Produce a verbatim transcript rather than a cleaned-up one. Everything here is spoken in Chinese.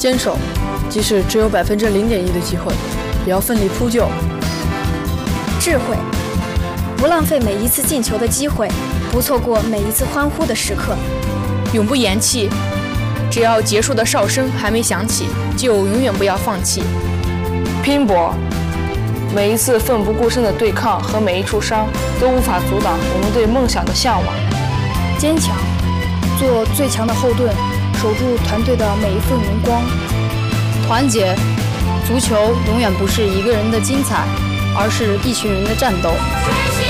坚守，即使只有百分之零点一的机会，也要奋力扑救。 智慧，不浪费每一次进球的机会，不错过每一次欢呼的时刻。 永不言弃，只要结束的哨声还没响起，就永远不要放弃。 拼搏，每一次奋不顾身的对抗和每一处伤，都无法阻挡我们对梦想的向往。 坚强，做最强的后盾，守住团队的每一份荣光。 团结，足球永远不是一个人的精彩，而是一群人的战斗。